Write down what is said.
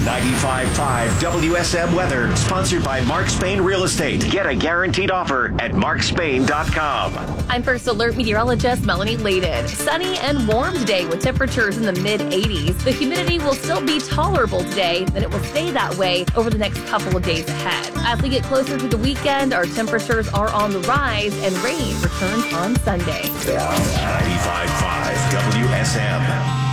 95.5 WSM weather, sponsored by Mark Spain Real Estate. Get a guaranteed offer at markspain.com. I'm First Alert meteorologist Melanie Layden. Sunny and warm today with temperatures in the mid-80s. The humidity will still be tolerable today, and it will stay that way over the next couple of days ahead. As we get closer to the weekend, our temperatures are on the rise and rain returns on Sunday. 95.5 WSM.